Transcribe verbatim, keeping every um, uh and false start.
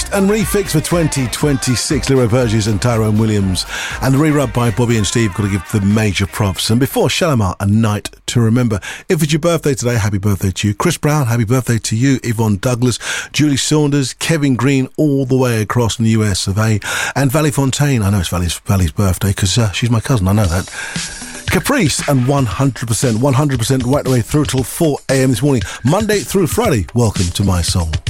Remixed and refixed for twenty twenty-six. Leroy Burgess and Tyrone Williams. And the re-rub by Bobby and Steve. Got to give the major props. And before, Shalimar, A Night to Remember. If it's your birthday today, happy birthday to you. Chris Brown, happy birthday to you. Yvonne Douglas, Julie Saunders, Kevin Green, all the way across in the U S of A. And Valley Fontaine. I know it's Valley's, Valley's birthday because uh, she's my cousin. I know that. Caprice and one hundred percent, one hundred percent right the way through till four a.m. this morning, Monday through Friday. Welcome to my soul.